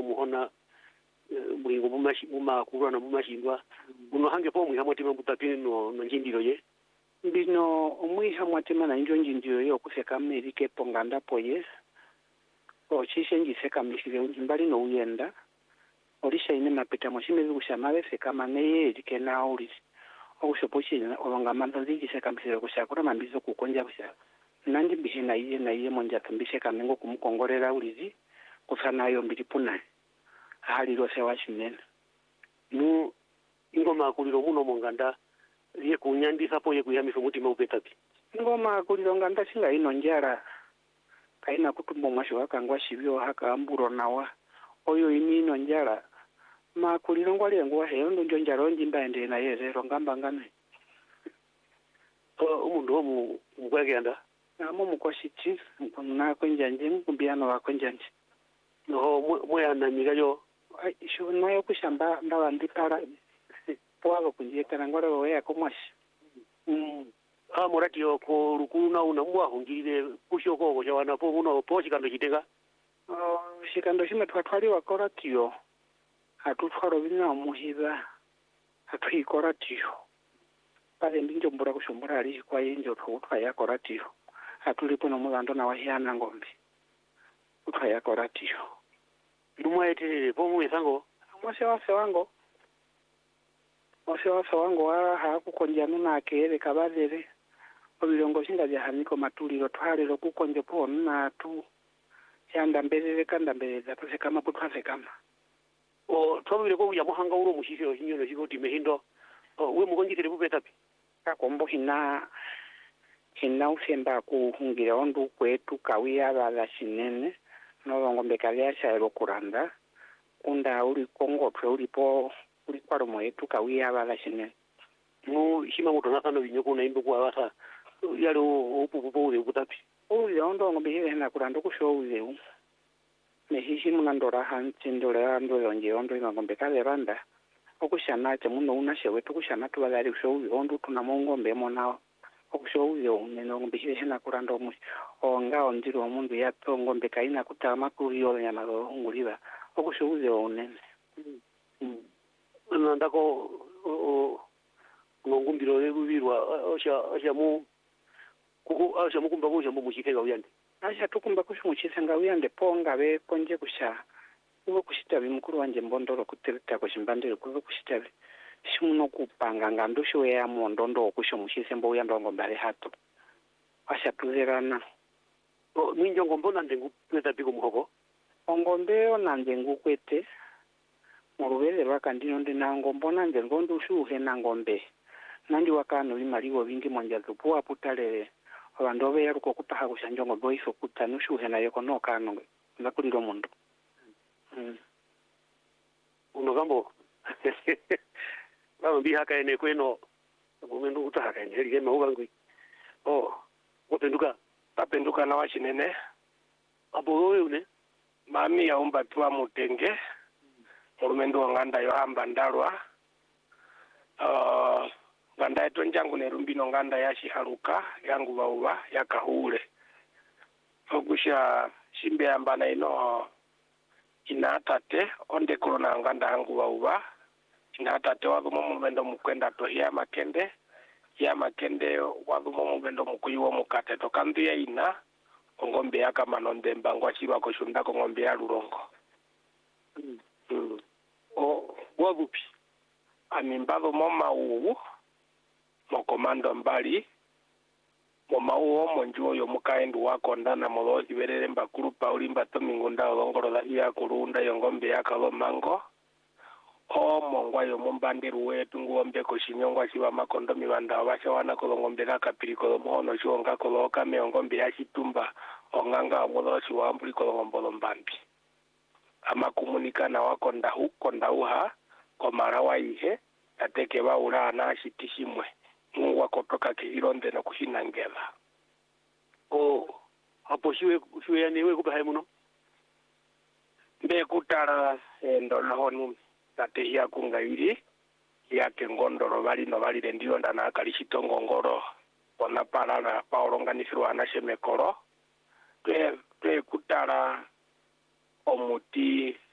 muhona muhingo mumakulu na mumashindwa uno hange po mwihamwe tima mutapine no njindiro ye bino omwihamwe tima na njindiro yo kuseka Amerika ponganda poye o chishenji seka mishire mbali no uyenda olisha ine mapeta moshimezi kushamale seka maneye dikena uli okushoposhi olonga mandozi seka mishire kushakura mambizo kukonja kusha nandi bihena iye na iye monja tambishe kamengo kumukongorera ulizi kusana yo mbiripuna hali rose washinene nu ingoma akuliro muno monganda ye kunyandisa po ye kuyamisa mutima upetapi ingoma akuliro nganda singa ino njara kaina kutumbo mwasho wakangwa shibyo haka amburo nawa oyo ino njara makuliro ngwali ngwa heyo ndo njara onjimba ende na yezero ngamba ngane umundu omu mkwegenda amo mukoshiti na kwenjanje mkumbiano wa kwenjanje no moya na migayo isho nayo kushamba ndawa ndipara poa kunjeka ngora weya komwashi morati yo ko rukuna una mwa hungire kushoko ko jawana po muno po chikando chitenga shikando shime twatwaliwa koratiyo atutwaro bina muhiba atwikoratiyo pale ndinjo mbura kushumbura ali kwa yenjo twaya koratiyo atulipo no mulando na wahiana ngombe twaya koratiyo ndumwa etere po mwesango mwase wango ha kukonjana nakere kabadere obirongo shinga bya haniko matuliro twalero kukonje po na tu yanda mbelele kanda mbeleza tose kama kutwase kama twabire ko ya muhanga uro mushise hinyo shikoti mehindo we mukonjitire bupetapi kakombo hina usemba kuhungira ondu kwetu kawiya bala shinene no ngombe kalya shairo kuranda unda uri kongo twe uri po uri kwaro mwetu kawiya bala shinene no shima mutona kana binyoko na imbe kwa wata yalo upupupo ule butapi ule ondo ngombe hile na kuranda kusho ule mehishi munandora hanchindora ando yonje ondo ngombe kale randa okushana te muno unashewe tukushana tubalari kusho ule ondo tunamongombe mona okushoyo neno ngombe hile na kuranda omu onga ondiro omundu yato ngombe kaina kutama kuriyo nyama ngulira okushoyo nene nandako ngogumbiro lebubirwa osha mu kuko asha mukumba kusha mu mushitenga uyande asha tukumba kusha mushitenga uyande ponga be konje kusha uwo kushitabi mukuru wanje mbondoro kutereta kushimbandire kuwo kushitabi shimuno kupanga ngandusho ya mondondo kusha mushisembo uyande ngombare hato asha tuzerana ninjo ngombona ndengu kweta biko muhoko ongombe onande ngukwete murubele bakandino ndinango mbona nje ngondo shuhe na ngombe nandi wakano imaliwo bingi monja tupuwa putale abandobe yaruko kutaha kushanjongo boiso kutanushuhe na yoko no kano nakuliro mundu uno gambo baba bihaka ene kweno ngomendu kutaha ene heli kema ubangwi tapenduka na washinene abo wewe une mami yaumba tuwa mutenge murumendo wanganda yohamba ndalwa nganda eto njangu nerumbino nganda yashiharuka yangu bauba yakahule ogusha shimbe ambana ino inatate onde korona nganda yangu bauba inatate wagumo murumendo mukwenda to ya makende wagumo murumendo mukuyiwo mukate to kanduya ina ngombe yakamanonde mbangwa chiba ko shunda ko ngombe ya lurongo wabupi amimbago moma uwu mokomando mbali moma uwo monjuo yo mukaendu wako ndana molozi berere mbakuru paulimba tomingunda olongoro la iya kurunda yongombe yakalo mango mongwa yo mumbandiru wetu ngombe ko shinyongwa shiba makondo mibanda abasha wana ko ngombe kakapiri ko mono shonga ko lokame ngombe ya shitumba onganga molozi wa ambuli ko ngombolo mbambi amakomunikana wako ndauha kwa marawa ihe ateke baula na shitishimwe ngwa kotoka kiironde na kushinangela hapo shiwe yani wewe kubahe muno mbe kutara ndo nahoni tatehia kungairi yake ngondoro bali no bali ndio ndana akalishitongo ngoro ona parana paoronganisirwa na shemekoro twe kutara omuti